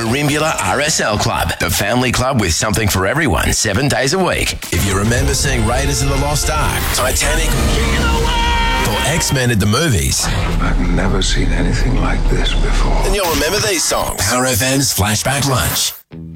Merimbula RSL Club, the family club with something for everyone 7 days a week. If you remember seeing Raiders of the Lost Ark, Titanic, or X-Men at the movies, I've never seen anything like this before. then you'll remember these songs. Power FM's Flashback Lunch.